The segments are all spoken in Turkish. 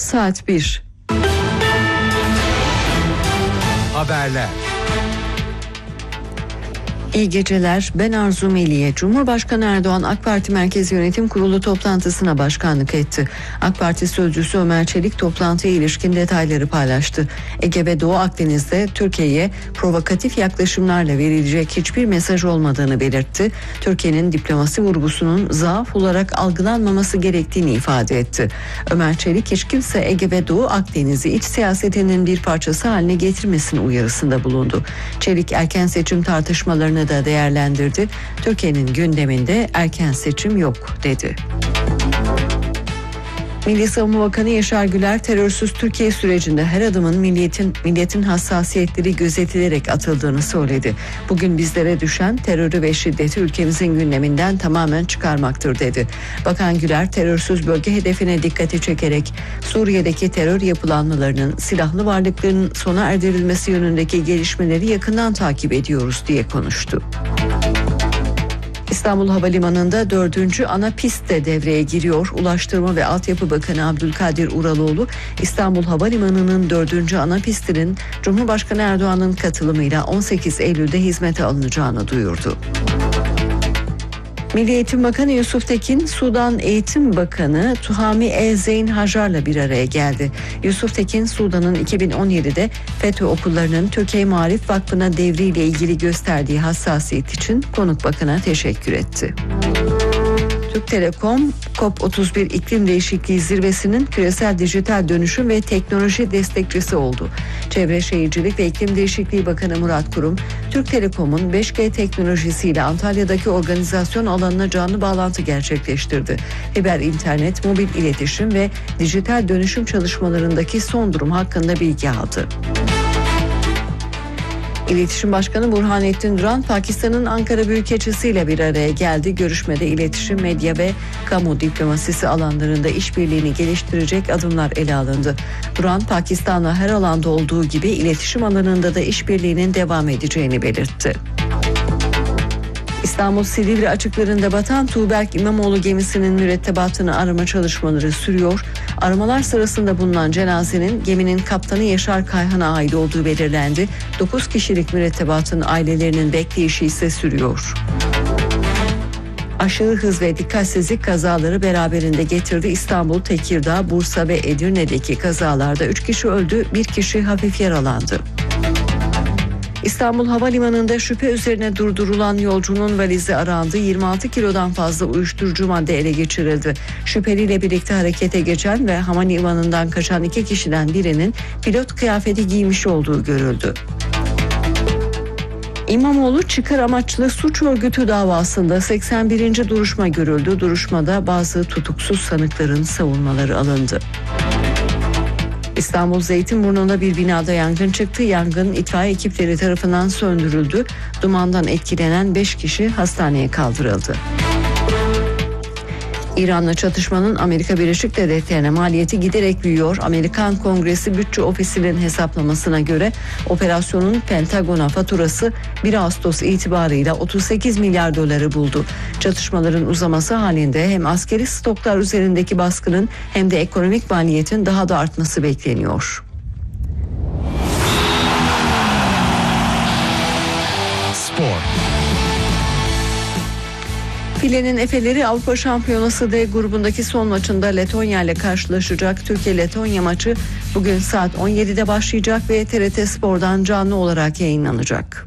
Saat 1. Haberler. İyi geceler. Ben Arzu Meliye. Cumhurbaşkanı Erdoğan AK Parti Merkez Yönetim Kurulu toplantısına başkanlık etti. AK Parti sözcüsü Ömer Çelik toplantıya ilişkin detayları paylaştı. Ege ve Doğu Akdeniz'de Türkiye'ye provokatif yaklaşımlarla verilecek hiçbir mesaj olmadığını belirtti. Türkiye'nin diplomasi vurgusunun zaaf olarak algılanmaması gerektiğini ifade etti. Ömer Çelik hiç kimse Ege ve Doğu Akdeniz'i iç siyasetinin bir parçası haline getirmesin uyarısında bulundu. Çelik erken seçim tartışmalarını da değerlendirdi. Türkiye'nin gündeminde erken seçim yok dedi. Milli Savunma Bakanı Yaşar Güler, terörsüz Türkiye sürecinde her adımın milletin hassasiyetleri gözetilerek atıldığını söyledi. Bugün bizlere düşen terörü ve şiddeti ülkemizin gündeminden tamamen çıkarmaktır dedi. Bakan Güler, terörsüz bölge hedefine dikkati çekerek Suriye'deki terör yapılanmalarının, silahlı varlıkların sona erdirilmesi yönündeki gelişmeleri yakından takip ediyoruz diye konuştu. İstanbul Havalimanı'nda 4. ana pist de devreye giriyor. Ulaştırma ve Altyapı Bakanı Abdülkadir Uraloğlu, İstanbul Havalimanı'nın 4. ana pistinin Cumhurbaşkanı Erdoğan'ın katılımıyla 18 Eylül'de hizmete alınacağını duyurdu. Milli Eğitim Bakanı Yusuf Tekin, Sudan Eğitim Bakanı Tuhami El Zeyn Hajar'la bir araya geldi. Yusuf Tekin, Sudan'ın 2017'de FETÖ okullarının Türkiye Maarif Vakfı'na devriyle ilgili gösterdiği hassasiyet için konuk bakana teşekkür etti. Türk Telekom, COP31 iklim değişikliği zirvesinin küresel dijital dönüşüm ve teknoloji destekçisi oldu. Çevre Şehircilik ve İklim Değişikliği Bakanı Murat Kurum, Türk Telekom'un 5G teknolojisiyle Antalya'daki organizasyon alanına canlı bağlantı gerçekleştirdi. Fiber internet, mobil iletişim ve dijital dönüşüm çalışmalarındaki son durum hakkında bilgi aldı. İletişim Başkanı Burhanettin Duran, Pakistan'ın Ankara Büyükelçisi ile bir araya geldi. Görüşmede iletişim, medya ve kamu diplomasisi alanlarında işbirliğini geliştirecek adımlar ele alındı. Duran, Pakistan'la her alanda olduğu gibi iletişim alanında da işbirliğinin devam edeceğini belirtti. İstanbul Silivri açıklarında batan Tuğberk İmamoğlu gemisinin mürettebatını arama çalışmaları sürüyor. Aramalar sırasında bulunan cenazenin geminin kaptanı Yaşar Kayhan'a ait olduğu belirlendi. 9 kişilik mürettebatın ailelerinin bekleyişi ise sürüyor. Aşırı hız ve dikkatsizlik kazaları beraberinde getirdi. İstanbul, Tekirdağ, Bursa ve Edirne'deki kazalarda 3 kişi öldü, 1 kişi hafif yaralandı. İstanbul Havalimanı'nda şüphe üzerine durdurulan yolcunun valizi arandı. 26 kilodan fazla uyuşturucu madde ele geçirildi. Şüpheliyle birlikte harekete geçen ve havalimanından kaçan 2 kişiden birinin pilot kıyafeti giymiş olduğu görüldü. İmamoğlu çıkar amaçlı suç örgütü davasında 81. duruşma görüldü. Duruşmada bazı tutuksuz sanıkların savunmaları alındı. İstanbul Zeytinburnu'nda bir binada yangın çıktı. Yangın itfaiye ekipleri tarafından söndürüldü. Dumandan etkilenen 5 kişi hastaneye kaldırıldı. İran'la çatışmanın Amerika Birleşik Devletleri'ne maliyeti giderek büyüyor. Amerikan Kongresi Bütçe Ofisi'nin hesaplamasına göre operasyonun Pentagon'a faturası 1 Ağustos itibarıyla 38 milyar doları buldu. Çatışmaların uzaması halinde hem askeri stoklar üzerindeki baskının hem de ekonomik maliyetin daha da artması bekleniyor. Spor. Filenin Efeleri Avrupa Şampiyonası D grubundaki son maçında Letonya ile karşılaşacak. Türkiye-Letonya maçı bugün saat 17'de başlayacak ve TRT Spor'dan canlı olarak yayınlanacak.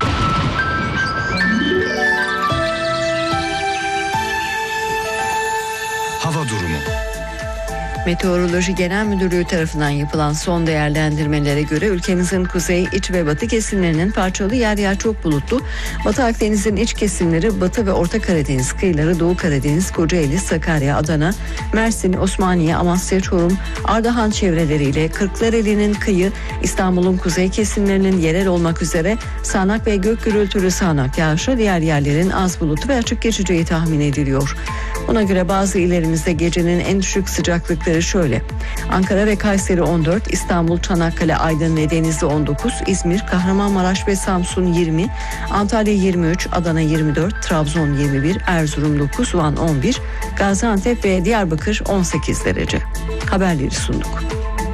Hava durumu. Meteoroloji Genel Müdürlüğü tarafından yapılan son değerlendirmelere göre ülkemizin kuzey, iç ve batı kesimlerinin parçalı yer yer çok bulutlu. Batı Akdeniz'in iç kesimleri, Batı ve Orta Karadeniz kıyıları, Doğu Karadeniz, Kocaeli, Sakarya, Adana, Mersin, Osmaniye, Amasya, Çorum, Ardahan çevreleriyle Kırklareli'nin kıyı, İstanbul'un kuzey kesimlerinin yerel olmak üzere sağanak ve gök gürültülü sağanak yağışı, diğer yerlerin az bulutlu ve açık geçeceği tahmin ediliyor. Buna göre bazı illerimizde gecenin en düşük sıcaklıkları şöyle: Ankara ve Kayseri 14, İstanbul, Çanakkale, Aydın ve Denizli 19, İzmir, Kahramanmaraş ve Samsun 20, Antalya 23, Adana 24, Trabzon 21, Erzurum 9, Van 11, Gaziantep ve Diyarbakır 18 derece. Haberleri sunduk.